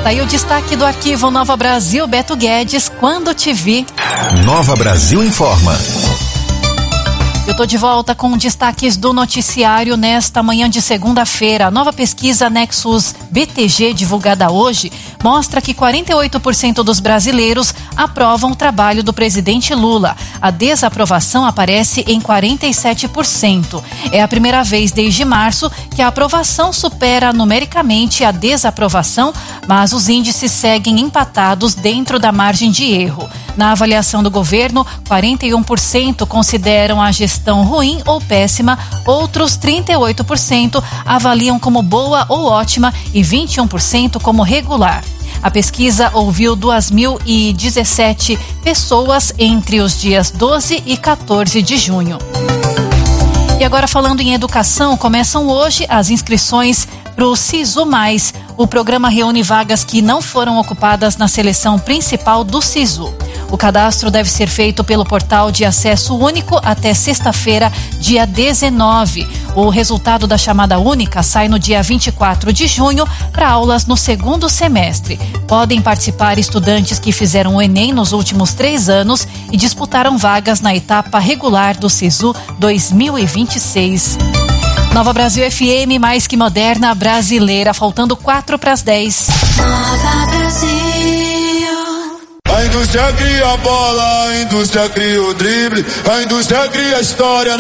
Daí o destaque do arquivo Nova Brasil, Beto Guedes, quando te vi. Nova Brasil informa. Eu tô de volta com destaques do noticiário nesta manhã de segunda-feira. A nova pesquisa Nexus BTG, divulgada hoje, mostra que 48% dos brasileiros aprovam o trabalho do presidente Lula. A desaprovação aparece em 47%. É a primeira vez desde março que a aprovação supera numericamente a desaprovação, mas os índices seguem empatados dentro da margem de erro. Na avaliação do governo, 41% consideram a gestão ruim ou péssima, outros 38% avaliam como boa ou ótima e 21% como regular. A pesquisa ouviu 2.017 pessoas entre os dias 12 e 14 de junho. E agora, falando em educação, começam hoje as inscrições para o SISU+. O programa reúne vagas que não foram ocupadas na seleção principal do SISU. O cadastro deve ser feito pelo portal de acesso único até sexta-feira, dia 19. O resultado da chamada única sai no dia 24 de junho para aulas no segundo semestre. Podem participar estudantes que fizeram o Enem nos últimos 3 anos e disputaram vagas na etapa regular do SISU 2026. Nova Brasil FM, mais que moderna, brasileira, faltando 9:45. Nova Brasil. A indústria cria a bola, a indústria cria o drible, a indústria cria a história.